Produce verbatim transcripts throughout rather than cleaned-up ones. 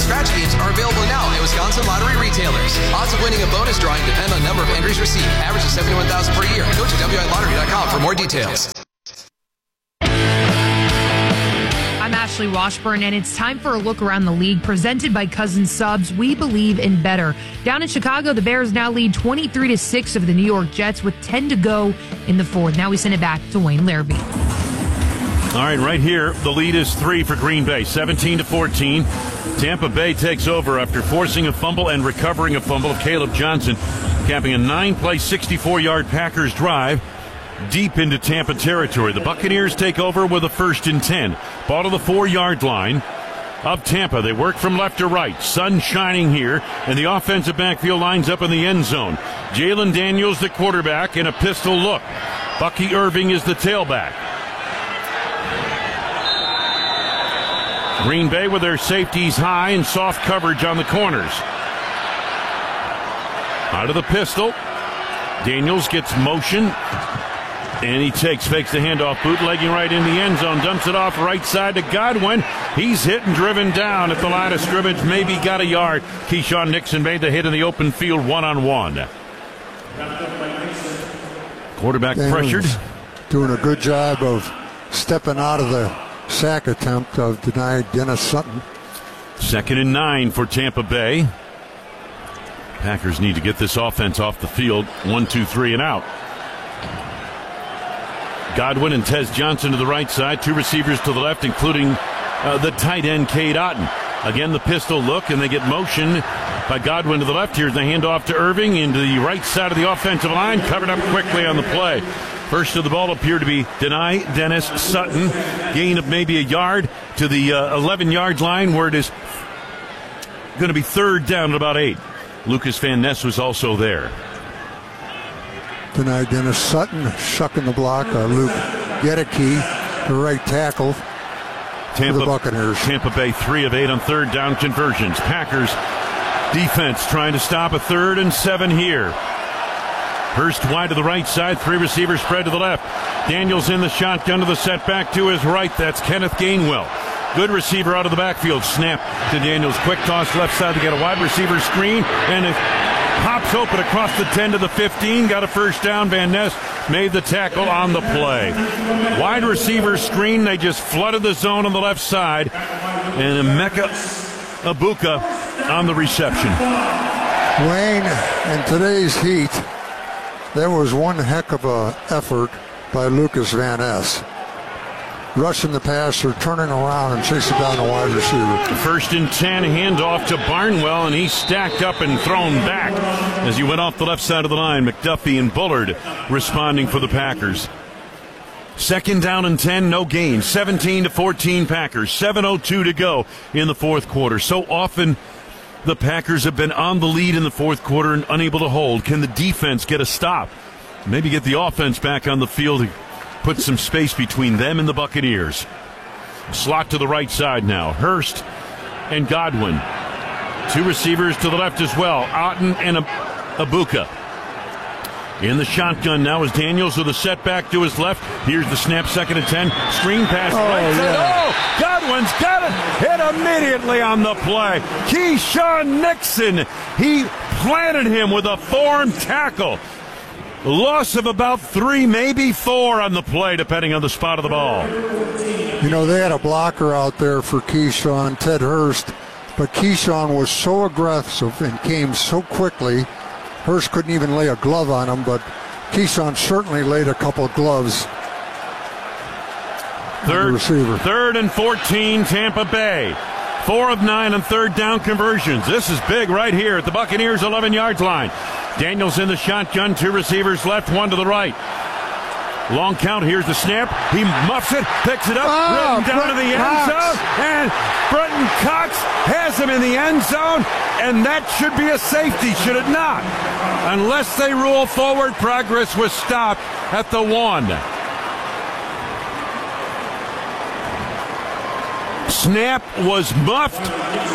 Scratch games are available now at Wisconsin Lottery retailers. Odds of winning a bonus drawing depend on number of entries received. Average is seventy-one thousand per year. Go to W I lottery dot com for more details. I'm Ashley Washburn, and it's time for a look around the league presented by Cousins Subs. We believe in better. Down in Chicago, the Bears now lead twenty-three to six over the New York Jets with ten to go in the fourth. Now we send it back to Wayne Larrabee. All right, right here, the lead is three for Green Bay, seventeen to fourteen. Tampa Bay takes over after forcing a fumble and recovering a fumble of Caleb Johnson, capping a nine-play, sixty-four-yard Packers drive deep into Tampa territory. The Buccaneers take over with a first and ten. Ball to the four-yard line of Tampa. They work from left to right. Sun shining here, and the offensive backfield lines up in the end zone. Jalen Daniels, the quarterback, in a pistol look. Bucky Irving is the tailback. Green Bay with their safeties high and soft coverage on the corners. Out of the pistol, Daniels gets motion, and he takes, fakes the handoff, bootlegging right in the end zone, dumps it off right side to Godwin. He's hit and driven down at the line of scrimmage, maybe got a yard. Keyshawn Nixon made the hit in the open field one-on-one. Quarterback Daniels pressured. Doing a good job of stepping out of the sack attempt of denied Dennis Sutton. Second and nine for Tampa Bay. Packers need to get this offense off the field. One, two, three, and out. Godwin and Tez Johnson to the right side. Two receivers to the left, including uh, the tight end, Cade Otton. Again, the pistol look, and they get motion by Godwin to the left. Here's the handoff to Irving into the right side of the offensive line. Covered up quickly on the play. First of the ball appeared to be Deni Dennis Sutton. Gain of maybe a yard to the uh, eleven-yard line, where it is going to be third down at about eight. Lucas Van Ness was also there. Deni Dennis Sutton shucking the block. Uh, Luke Gedeke, the right tackle. Tampa, the Buccaneers. Tampa Bay three of eight on third down conversions. Packers defense trying to stop a third and seven here. Hurst wide to the right side, three receivers spread to the left. Daniels in the shotgun to the setback to his right. That's Kenneth Gainwell. Good receiver out of the backfield. Snap to Daniels. Quick toss left side to get a wide receiver screen, and it pops open across the ten to the fifteen. Got a first down. Van Ness made the tackle on the play. Wide receiver screen. They just flooded the zone on the left side, and Emeka Egbuka on the reception. Wayne, in today's heat, there was one heck of a effort by Lucas Van Ness. Rushing the passer, turning around and chasing down the wide receiver. First and ten, handoff to Barnwell, and he's stacked up and thrown back as he went off the left side of the line. McDuffie and Bullard responding for the Packers. Second down and ten, no gain. seventeen to fourteen Packers. seven oh two to go in the fourth quarter. So often the Packers have been on the lead in the fourth quarter and unable to hold. Can the defense get a stop? Maybe get the offense back on the field to put some space between them and the Buccaneers. Slot to the right side now. Hurst and Godwin. Two receivers to the left as well. Otton and Egbuka. In the shotgun now is Daniels with a setback to his left. Here's the snap, second and ten. Screen pass. Oh, right side. yeah. Oh, Godwin's got it. Hit immediately on the play. Keyshawn Nixon. He planted him with a form tackle. Loss of about three, maybe four on the play, depending on the spot of the ball. You know, they had a blocker out there for Keyshawn, Ted Hurst, but Keyshawn was so aggressive and came so quickly. Hurst couldn't even lay a glove on him, but Keyshawn certainly laid a couple of gloves Third, on the receiver. Third and fourteen, Tampa Bay. Four of nine on third down conversions. This is big right here at the Buccaneers' eleven-yard line. Daniels in the shotgun, two receivers left, one to the right. Long count, here's the snap. He muffs it, picks it up, oh, written down to the end Cox. zone, and Brenton Cox has him in the end zone, and that should be a safety, should it not? Unless they rule forward, progress was stopped at the one. Snap was muffed,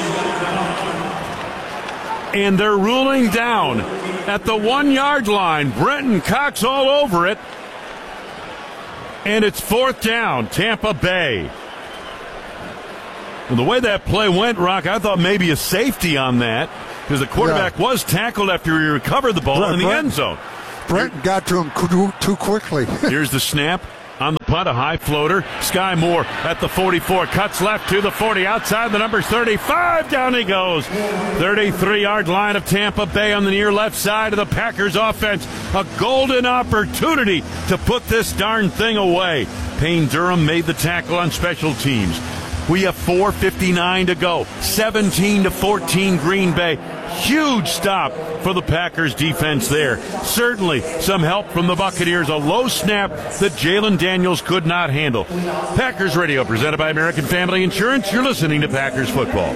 and they're ruling down at the one-yard line. Brenton Cox all over it, and it's fourth down, Tampa Bay. And the way that play went, Rock, I thought maybe a safety on that because the quarterback yeah. was tackled after he recovered the ball Brent, in the Brent, end zone. Brent got to him too, too quickly. Here's the snap. On the punt, a high floater. Sky Moore at the forty-four. Cuts left to the forty. Outside the number thirty-five. Down he goes. thirty-three-yard line of Tampa Bay on the near left side of the Packers offense. A golden opportunity to put this darn thing away. Payne Durham made the tackle on special teams. We have four fifty-nine to go. seventeen to fourteen Green Bay. Huge stop for the Packers defense there. Certainly some help from the Buccaneers. A low snap that Jalen Daniels could not handle. Packers Radio presented by American Family Insurance. You're listening to Packers Football.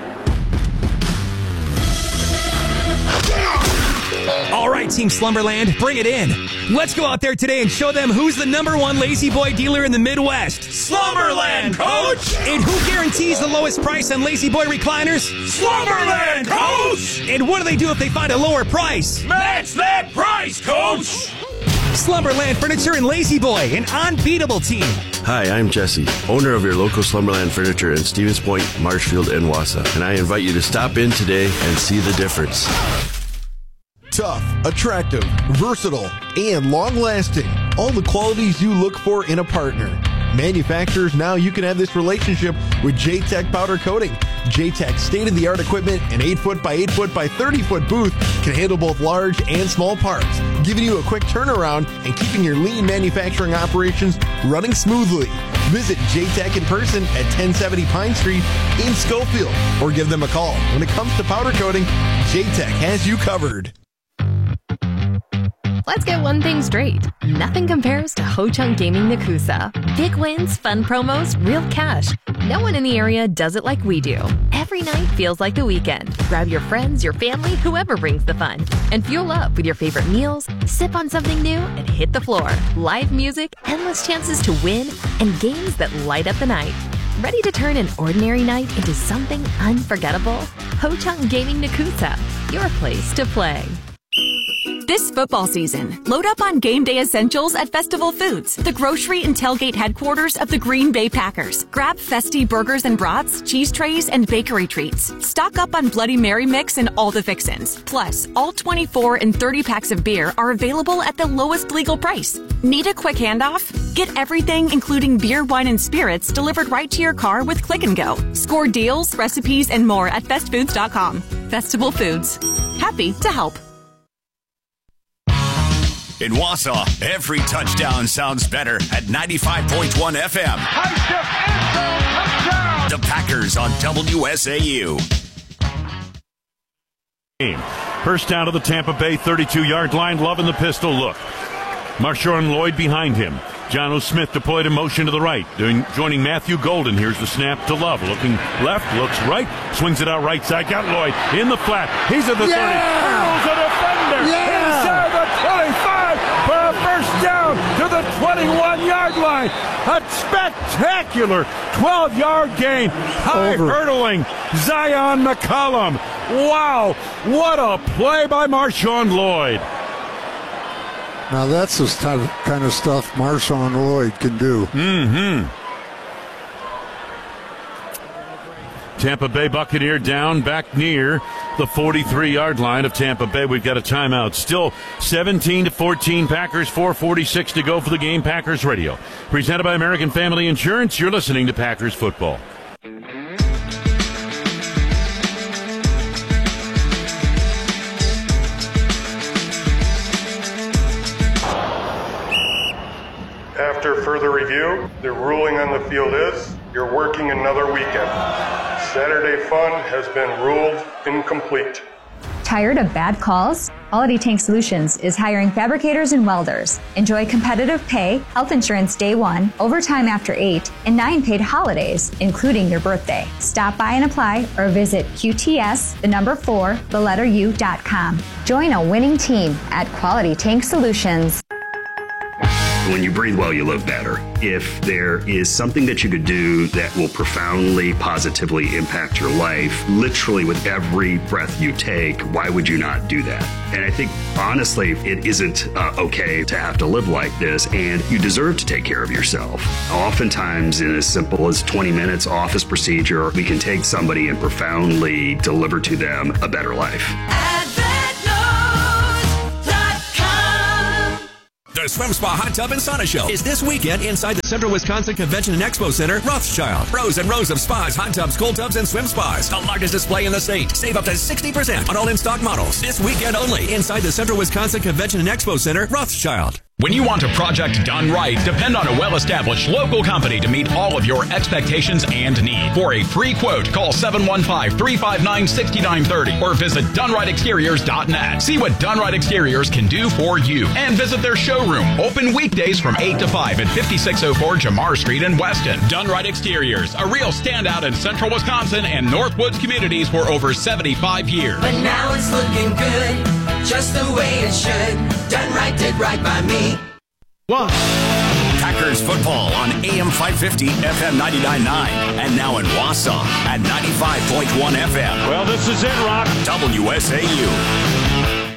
All right, Team Slumberland, bring it in. Let's go out there today and show them who's the number one Lazy Boy dealer in the Midwest. Slumberland, Coach! And who guarantees the lowest price on Lazy Boy recliners? Slumberland, Coach! And what do they do if they find a lower price? Match that price, Coach! Slumberland Furniture and Lazy Boy, an unbeatable team. Hi, I'm Jesse, owner of your local Slumberland Furniture in Stevens Point, Marshfield, and Wausau. And I invite you to stop in today and see the difference. Tough, attractive, versatile, and long-lasting. All the qualities you look for in a partner. Manufacturers, now you can have this relationship with J-Tech Powder Coating. J-Tech's state-of-the-art equipment and eight foot by eight foot by thirty foot booth can handle both large and small parts, giving you a quick turnaround and keeping your lean manufacturing operations running smoothly. Visit J-Tech in person at ten seventy Pine Street in Schofield, or give them a call. When it comes to powder coating, J-Tech has you covered. Let's get one thing straight. Nothing compares to Ho Chunk Gaming Nakusa. Big wins, fun promos, real cash. No one in the area does it like we do. Every night feels like the weekend. Grab your friends, your family, whoever brings the fun. And fuel up with your favorite meals, sip on something new, and hit the floor. Live music, endless chances to win, and games that light up the night. Ready to turn an ordinary night into something unforgettable? Ho Chunk Gaming Nakusa, your place to play. This football season, load up on game day essentials at Festival Foods, the grocery and tailgate headquarters of the Green Bay Packers. Grab festy burgers and brats, cheese trays, and bakery treats. Stock up on Bloody Mary mix and all the fixins. Plus, all twenty-four and thirty packs of beer are available at the lowest legal price. Need a quick handoff? Get everything, including beer, wine, and spirits, delivered right to your car with Click and Go. Score deals, recipes, and more at fest foods dot com. Festival Foods. Happy to help. In Wausau, every touchdown sounds better at ninety-five point one F M. High step, end zone, touchdown! The Packers on W S A U. First down to the Tampa Bay thirty-two-yard line. Loving the pistol look. Marshawn Lloyd behind him. John O. Smith deployed in motion to the right. Doing, joining Matthew Golden. Here's the snap to Love. Looking left, looks right, swings it out right side. Got Lloyd in the flat. He's at the yeah! thirty. Hurdles a defender yeah! inside the twenty-five for a first down to the twenty-one-yard line. A spectacular twelve-yard gain. High Over. hurdling Zion McCollum. Wow, what a play by Marshawn Lloyd. Now that's the kind of stuff Marshawn Lloyd can do. Mm-hmm. Tampa Bay Buccaneer down back near the forty-three-yard line of Tampa Bay. We've got a timeout. Still seventeen to fourteen Packers, four forty-six to go for the game. Packers Radio. Presented by American Family Insurance. You're listening to Packers Football. After further review, the ruling on the field is you're working another weekend. Saturday fun has been ruled incomplete. Tired of bad calls? Quality Tank Solutions is hiring fabricators and welders. Enjoy competitive pay, health insurance day one, overtime after eight, and nine paid holidays, including your birthday. Stop by and apply or visit Q T S, the number four, the letter U dot com. Join a winning team at Quality Tank Solutions. When you breathe well, you live better. If there is something that you could do that will profoundly, positively impact your life, literally with every breath you take, why would you not do that? And I think, honestly, it isn't uh, okay to have to live like this, and you deserve to take care of yourself. Oftentimes, in as simple as twenty minutes office procedure, we can take somebody and profoundly deliver to them a better life. The Swim Spa Hot Tub and Sauna Show is this weekend inside the Central Wisconsin Convention and Expo Center, Rothschild. Rows and rows of spas, hot tubs, cold tubs, and swim spas. The largest display in the state. Save up to sixty percent on all in-stock models. This weekend only inside the Central Wisconsin Convention and Expo Center, Rothschild. When you want a project done right, depend on a well-established local company to meet all of your expectations and needs. For a free quote, call seven one five, three five nine, six nine three zero or visit done right exteriors dot net. See what Done Right Exteriors can do for you. And visit their showroom, open weekdays from eight to five at fifty-six oh four Jamar Street in Weston. Done Right Exteriors, a real standout in central Wisconsin and Northwoods communities for over seventy-five years. But now it's looking good, just the way it should. Done Right did right by me. One. Packers football on A M five fifty, F M ninety-nine point nine, and now in Wausau at ninety-five point one F M. Well, this is it, Rock. W S A U.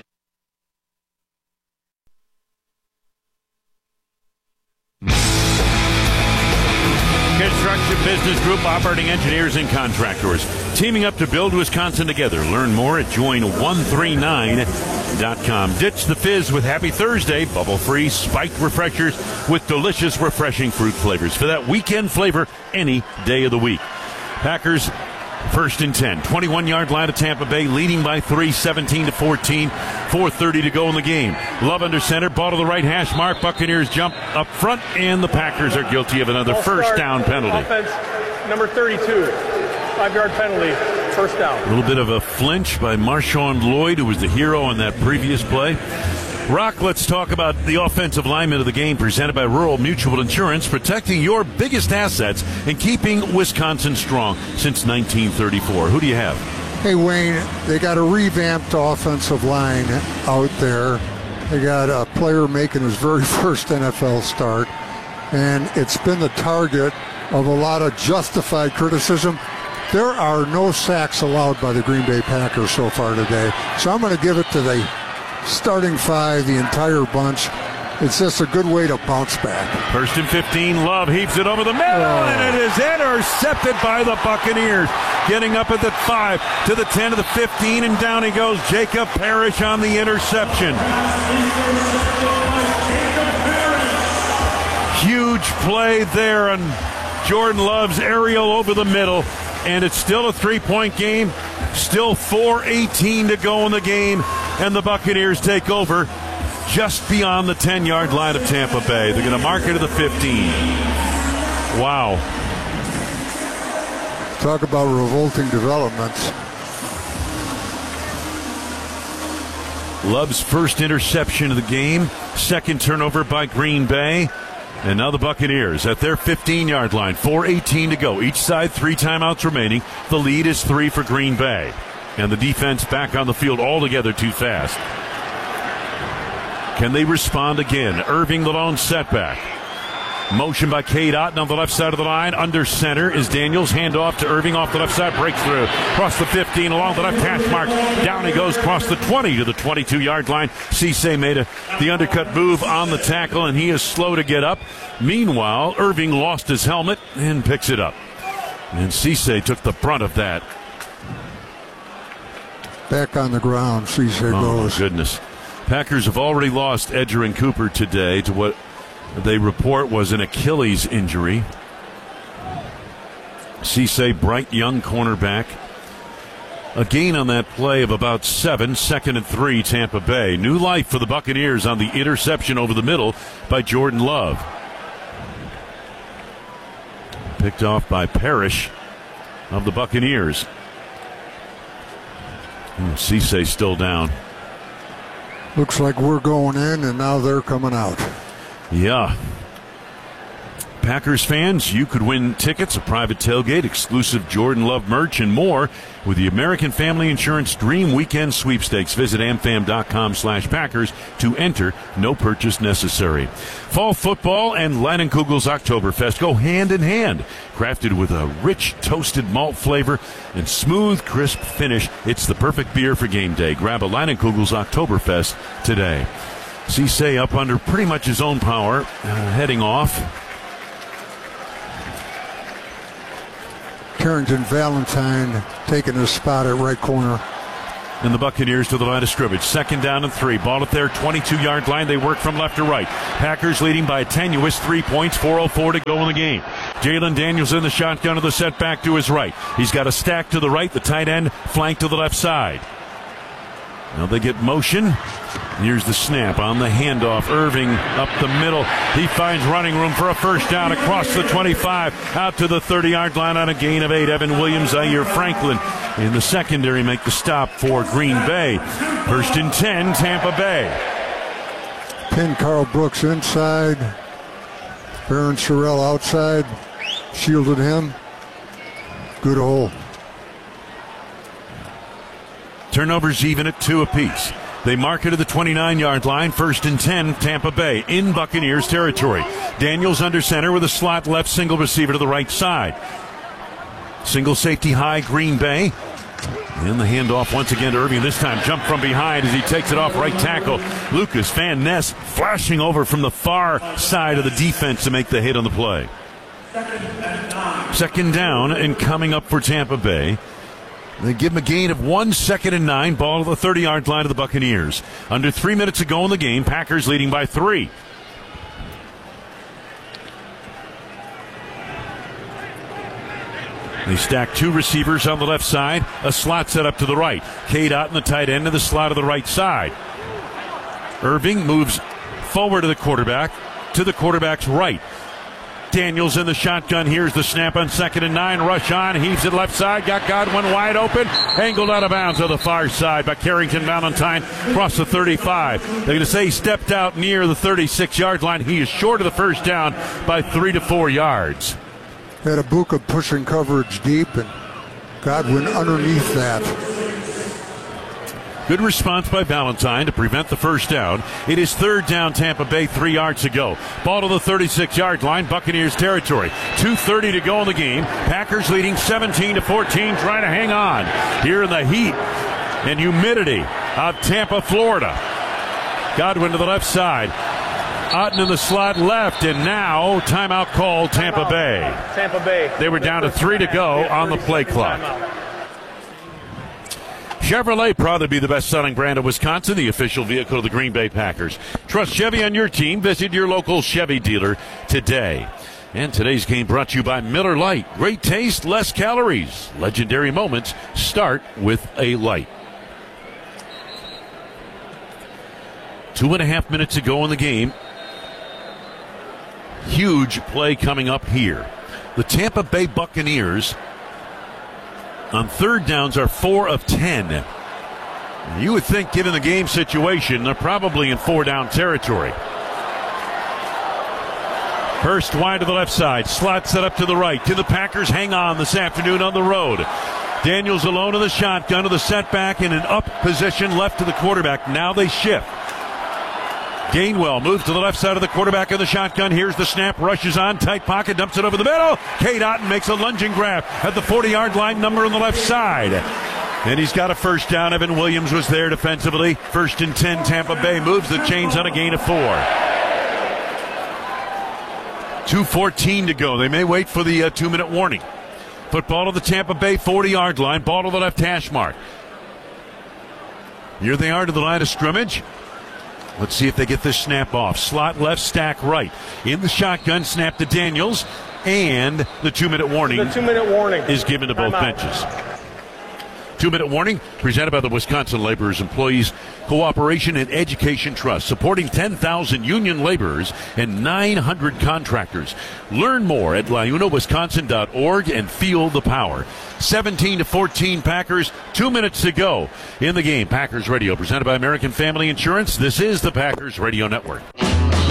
Construction Business Group, operating engineers and contractors, teaming up to build Wisconsin together. Learn more at join one three nine dot com. Ditch the fizz with Happy Thursday, bubble-free spiked refreshers with delicious, refreshing fruit flavors for that weekend flavor any day of the week. Packers first and ten, twenty-one-yard line of Tampa Bay, leading by three, seventeen to fourteen, four thirty to go in the game. Love under center, ball to the right hash mark. Buccaneers jump up front, and the Packers are guilty of another Ball first start, down penalty. Offense, number thirty-two, five-yard penalty, first down. A little bit of a flinch by Marshawn Lloyd, who was the hero on that previous play. Rock, let's talk about the offensive lineman of the game, presented by Rural Mutual Insurance, protecting your biggest assets and keeping Wisconsin strong since nineteen thirty-four. Who do you have? Hey, Wayne, they got a revamped offensive line out there. They got a player making his very first N F L start, and it's been the target of a lot of justified criticism. There are no sacks allowed by the Green Bay Packers so far today, so I'm going to give it to the starting five, the entire bunch. It's just a good way to bounce back. First and fifteen, Love heaves it over the middle, oh. and it is intercepted by the Buccaneers. Getting up at the five, to the ten, to the fifteen, and down he goes. Jacob Parrish on the interception. Huge play there on Jordan Love's aerial over the middle, and it's still a three-point game. Still four eighteen to go in the game, and the Buccaneers take over just beyond the ten-yard line of Tampa Bay. They're going to mark it to the fifteen. Wow. Talk about revolting developments. Love's first interception of the game, second turnover by Green Bay. And now the Buccaneers at their fifteen-yard line, four eighteen to go. Each side, three timeouts remaining. The lead is three for Green Bay. And the defense back on the field altogether too fast. Can they respond again? Irving, the lone setback. Motion by Cade Otton on the left side of the line. Under center is Daniels. Handoff to Irving off the left side. Breaks through. Across the fifteen, along the left hash mark. Down he goes across the twenty to the twenty-two-yard line. Cisse made a, the undercut move on the tackle, and he is slow to get up. Meanwhile, Irving lost his helmet and picks it up. And Cisse took the brunt of that. Back on the ground, Cisse oh, goes. Oh, goodness. Packers have already lost Edger and Cooper today to what they report was an Achilles injury. Cisse, bright young cornerback. A gain on that play of about seven, second and three, Tampa Bay. New life for the Buccaneers on the interception over the middle by Jordan Love. Picked off by Parrish of the Buccaneers. Cisse still down. Looks like we're going in, and now they're coming out. Yeah. Packers fans, you could win tickets, a private tailgate, exclusive Jordan Love merch, and more with the American Family Insurance Dream Weekend Sweepstakes. Visit amfam.com slash Packers to enter. No purchase necessary. Fall football and Leinenkugel's Oktoberfest go hand in hand. Crafted with a rich toasted malt flavor and smooth, crisp finish, it's the perfect beer for game day. Grab a Leinenkugel's Oktoberfest today. Cisse up under pretty much his own power, uh, heading off. Carrington Valentine taking his spot at right corner. And the Buccaneers to the line of scrimmage. Second down and three. Ball at their twenty-two-yard line. They work from left to right. Packers leading by a tenuous three points. four oh four to go in the game. Jalen Daniels in the shotgun of the setback to his right. He's got a stack to the right. The tight end flank to the left side. Now they get motion. Here's the snap on the handoff. Irving up the middle. He finds running room for a first down across the twenty-five. Out to the thirty-yard line on a gain of eight. Evan Williams, Zaire Franklin in the secondary make the stop for Green Bay. First and ten, Tampa Bay. Pin Carl Brooks inside. Baron Sorrell outside. Shielded him. Good hole. Turnovers even at two apiece. They mark it to the twenty-nine-yard line. First and ten, Tampa Bay in Buccaneers territory. Daniels under center with a slot left, single receiver to the right side. Single safety high, Green Bay. And the handoff once again to Irving. This time jump from behind as he takes it off right tackle. Lucas Van Ness flashing over from the far side of the defense to make the hit on the play. Second down and coming up for Tampa Bay. They give him a gain of one, second and nine. Ball to the thirty-yard line of the Buccaneers. Under three minutes to go in the game. Packers leading by three. They stack two receivers on the left side. A slot set up to the right. K-Dot in the tight end to the slot of the right side. Irving moves forward to the quarterback, to the quarterback's right. Daniels in the shotgun. Here's the snap on second and nine. Rush on. Heaves it left side. Got Godwin wide open. Angled out of bounds on the far side by Carrington Valentine across the thirty-five. They're going to say he stepped out near the thirty-six-yard line. He is short of the first down by three to four yards. Had Ibuka pushing coverage deep and Godwin underneath that. Good response by Valentine to prevent the first down. It is third down, Tampa Bay, three yards to go. Ball to the thirty-six-yard line, Buccaneers territory. two thirty to go in the game. Packers leading seventeen to fourteen, trying to hang on here in the heat and humidity of Tampa, Florida. Godwin to the left side. Otten in the slot left, and now timeout called Tampa Bay. Tampa Bay. They were down to three to go on the play clock. Chevrolet, proud to be the best-selling brand of Wisconsin, the official vehicle of the Green Bay Packers. Trust Chevy on your team. Visit your local Chevy dealer today. And today's game brought to you by Miller Lite. Great taste, less calories. Legendary moments start with a light. Two and a half minutes to go in the game. Huge play coming up here. The Tampa Bay Buccaneers on third downs are four of ten. You would think, given the game situation, they're probably in four-down territory. Hurst wide to the left side. Slot set up to the right. Can the Packers hang on this afternoon on the road? Daniels alone in the shotgun to the setback in an up position left to the quarterback. Now they shift. Gainwell moves to the left side of the quarterback in the shotgun. Here's the snap. Rushes on. Tight pocket. Dumps it over the middle. K-Dot makes a lunging grab at the forty-yard line. Number on the left side. And he's got a first down. Evan Williams was there defensively. First and ten. Tampa Bay moves the chains on a gain of four. two fourteen to go. They may wait for the uh, two-minute warning. Football to the Tampa Bay forty-yard line. Ball to the left hash mark. Here they are to the line of scrimmage. Let's see if they get this snap off. Slot left, stack right. In the shotgun, snap to Daniels. And the two-minute warning, the two-minute warning is given to both benches. Two-minute warning presented by the Wisconsin Laborers Employees Cooperation and Education Trust, supporting ten thousand union laborers and nine hundred contractors. Learn more at liuna wisconsin dot org and feel the power. seventeen to fourteen Packers, two minutes to go in the game. Packers Radio presented by American Family Insurance. This is the Packers Radio Network.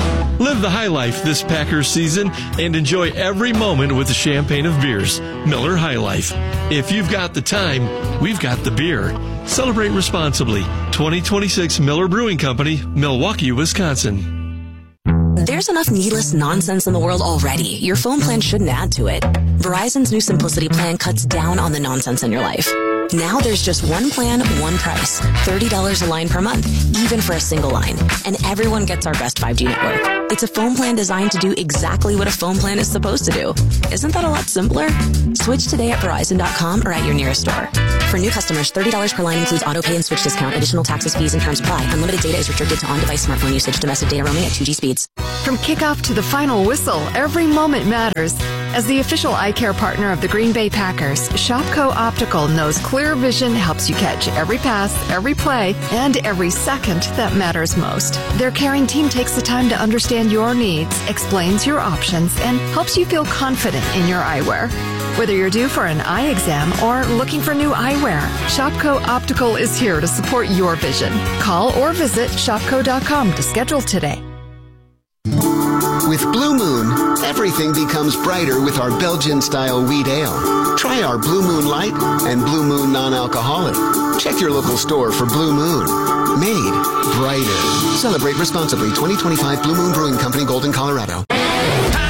Live the high life this Packers season and enjoy every moment with the champagne of beers. Miller High Life. If you've got the time, we've got the beer. Celebrate responsibly. twenty twenty-six Miller Brewing Company, Milwaukee, Wisconsin. There's enough needless nonsense in the world already. Your phone plan shouldn't add to it. Verizon's new Simplicity plan cuts down on the nonsense in your life. Now there's just one plan, one price. thirty dollars a line per month, even for a single line. And everyone gets our best five G network. It's a phone plan designed to do exactly what a phone plan is supposed to do. Isn't that a lot simpler? Switch today at Verizon dot com or at your nearest store. For new customers, thirty dollars per line includes auto pay and switch discount. Additional taxes, fees, and terms apply. Unlimited data is restricted to on-device smartphone usage. Domestic data roaming at two G speeds. From kickoff to the final whistle, every moment matters. As the official eye care partner of the Green Bay Packers, Shopco Optical knows clear vision helps you catch every pass, every play, and every second that matters most. Their caring team takes the time to understand your needs, explains your options, and helps you feel confident in your eyewear. Whether you're due for an eye exam or looking for new eyewear, Shopco Optical is here to support your vision. Call or visit shopco dot com to schedule today. With Blue Moon, everything becomes brighter with our Belgian-style wheat ale. Try our Blue Moon Light and Blue Moon Non-Alcoholic. Check your local store for Blue Moon. Made brighter. Celebrate responsibly. twenty twenty-five Blue Moon Brewing Company, Golden, Colorado.